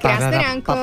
Krásne ránko.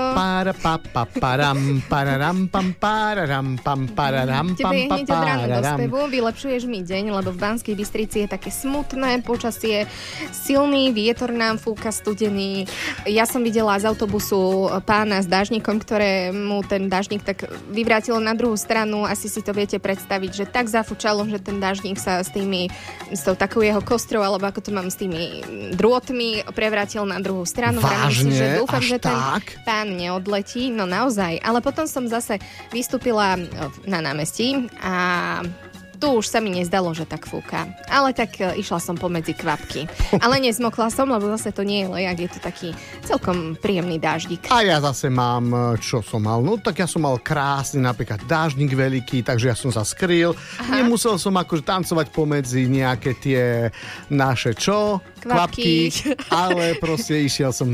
Tebe je hneď od rána do spevu, vylepšuješ mi deň, lebo v Banskej Bystrici je také smutné počasie, silný vietor nám fúka studený. Ja som videla z autobusu pána s dážnikom, ktoré mu ten dážnik tak vyvrátil na druhú stranu. Asi si to viete predstaviť, že tak zafučalo, že ten dážnik sa s tou takou jeho kostrou, alebo ako to mám, s tými drôtmi prevrátil na druhú stranu. Vážne? Že dúfam, že ten tak? pán neodletí, no naozaj. Ale potom som zase vystúpila na námestí a tu už sa mi nezdalo, že tak fúka. Ale tak išla som pomedzi kvapky. Ale nezmokla som, lebo zase to nie je lejak, je to taký celkom príjemný dáždik. A ja zase mám, čo som mal? No tak ja som mal krásny napríklad dáždik veľký, takže ja som sa skryl. Aha. Nemusel som akože tancovať pomedzi nejaké tie naše kvapky, ale proste išiel som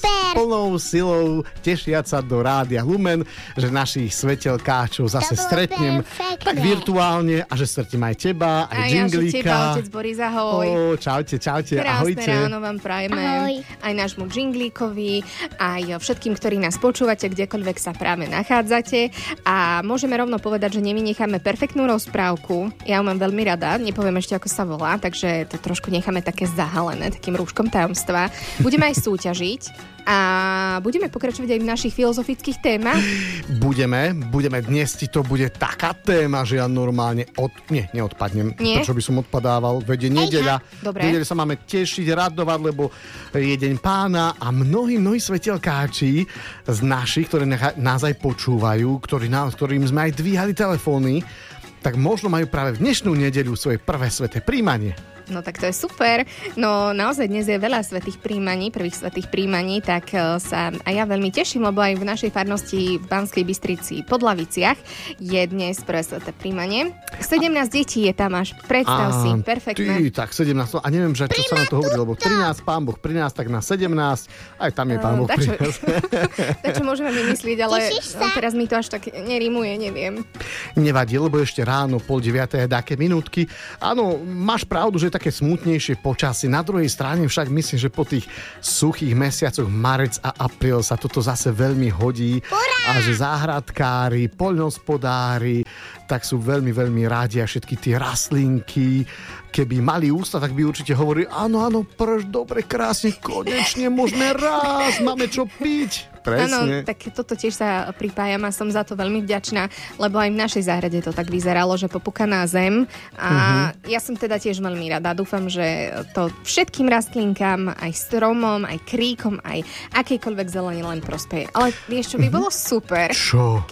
plnou silou tešiať sa do Rádia Lumen, že našich svetelkáčov zase stretnem tak virtuálne a že stretnem aj teba, aj Džinglíka. Ja, že teba, otec Boris, ahoj. Čaute, krásne ahojte. Krásne ráno vám prajeme. Ahoj. Aj nášmu Džinglíkovi, aj všetkým, ktorí nás počúvate, kdekoľvek sa práve nachádzate. A môžeme rovno povedať, že nevynecháme perfektnú rozprávku. Ja ju mám veľmi rada, nepoviem ešte, ako sa volá, takže to trošku necháme také zahalené, takým rúškom tajomstva. Budeme aj súťažiť a budeme pokračovať aj v našich filozofických témach. Budeme. Dnes ti to bude taká téma, že ja normálne neodpadnem. Nie? Prečo by som odpadával? Veď je nedeľa. Dobre. Nedeľa sa máme tešiť, radovať, lebo je deň pána a mnohí svetelkáči z našich, ktorí nás aj počúvajú, ktorým sme aj dvíhali telefóny, tak možno majú práve v dnešnú nedeľu svoje prvé sväté príjmanie. No tak to je super. No naozaj dnes je veľa svätých príjmaní, prvých svätých príjmaní, tak sa aj ja veľmi teším, lebo aj v našej farnosti v Banskej Bystrici pod Laviciach je dnes prvé sväté príjmanie. 17 detí je tam až, predstav si, perfektné. Tak 17, a neviem, že čo sa na to hovorí, lebo 13 pán Boh pri nás, tak na 17, aj tam je pán Boh pri nás. Takže môžeme vymyslieť, ale teraz mi to až tak nerímuje, neviem. Nevadí, lebo ešte ráno, 8:30 dáke minútky. Áno, máš pravdu, že také smutnejšie počasie. Na druhej strane však myslím, že po tých suchých mesiacoch marec a apríl sa toto zase veľmi hodí. A že záhradkári, poľnohospodári tak sú veľmi, veľmi rádi a všetky tie rastlinky. Keby mali ústa, tak by určite hovorili áno, dobre, krásne, konečne môžeme rásť, máme čo piť. Presne. Áno, tak toto tiež sa pripájam a som za to veľmi vďačná, lebo aj v našej záhrade to tak vyzeralo, že popukaná zem a ja som teda tiež veľmi rada. Dúfam, že to všetkým rastlinkám, aj stromom, aj kríkom, aj akejkoľvek zelení len prospeje. Ale vieš, čo by bolo super? Čo?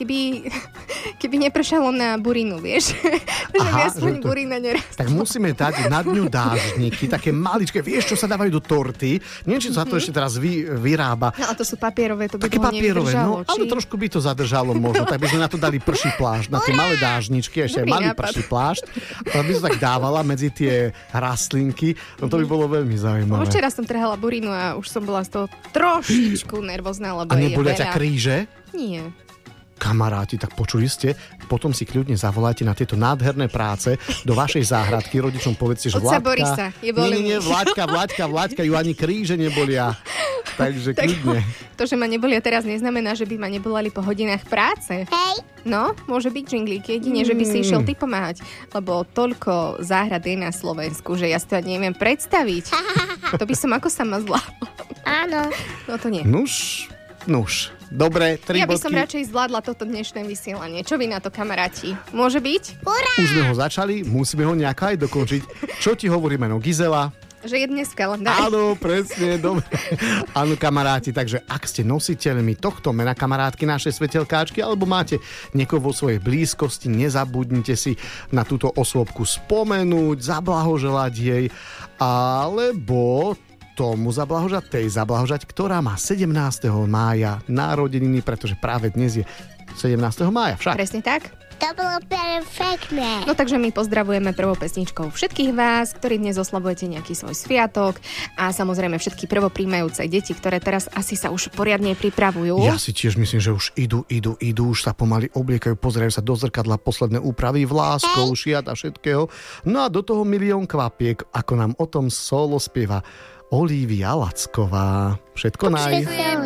Keby nepršalo na burinu, vieš? Že viac len burina nerastla. Tak musíme dať na dňu dážniky, také maličké, vieš, čo sa dávajú do torty? Neviem, či sa to ešte teraz vyrába. No, ale to sú papierové, to by také papierové, nevydržalo, ale trošku by to zadržalo možno, tak by sme na to dali prší plášť, na tie malé dážničky, ešte aj malý prší plášť. To by sa tak dávala medzi tie rastlinky, no to by bolo veľmi zaujímavé. Včera som trhala burinu a už som bola z toho trošičku nervózna, lebo a nebolia ťa kríže? Nie. Kamaráti, tak počuli ste? Potom si kľudne zavolajte na tieto nádherné práce do vašej záhradky. Rodičom povedzte, že Otca Borisa je volený. Nie, Vláďka, ju ani kríže nebolia. Takže kľudne. To, že ma nebolia teraz, neznamená, že by ma nebolali po hodinách práce. Hej. No, môže byť Džinglík, jedine, že by si išiel ty pomáhať. Lebo toľko záhrad je na Slovensku, že ja si to neviem predstaviť. To by som ako sama zvládla. Áno. No to nie. Nuž. Dobre, 3 bodky. Ja by som radšej zvládla toto dnešné vysielanie. Čo vy na to, kamaráti? Môže byť? Urá! Už sme ho začali, musíme ho nejako aj dokončiť. Čo ti hovorí meno Gizela? Že je dnes kalendár. Áno, presne, dobre. Áno, kamaráti, takže ak ste nositeľmi tohto mena, kamarátky našej svetelkáčky, alebo máte niekoho vo svojej blízkosti, nezabudnite si na túto osôbku spomenúť, zablahoželať jej, alebo tomu zablahožať, ktorá má 17. mája narodeniny, pretože práve dnes je 17. mája však. Presne tak. To bolo perfektné. No takže my pozdravujeme prvou pesničkou všetkých vás, ktorí dnes oslavujete nejaký svoj sviatok a samozrejme všetky prvopríjmajúce deti, ktoré teraz asi sa už poriadne pripravujú. Ja si tiež myslím, že už idú, už sa pomaly obliekajú, pozerajú sa do zrkadla, posledné úpravy vláskov, šiat a všetkého. No a do toho milión kvapiek, ako nám o tom solo spieva Olivia Lacková. Všetko naj.